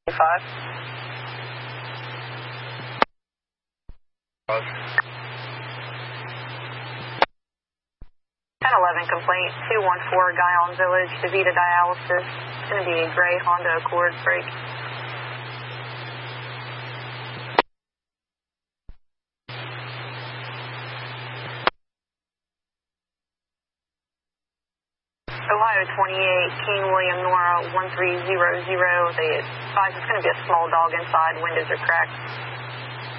5. 1011 complaint, 214 Guyon Village, DaVita Dialysis. It's going to be a gray Honda Accord break. Ohio 28, King William Nora 1300. They advise it's going to be a small dog inside. Windows are cracked.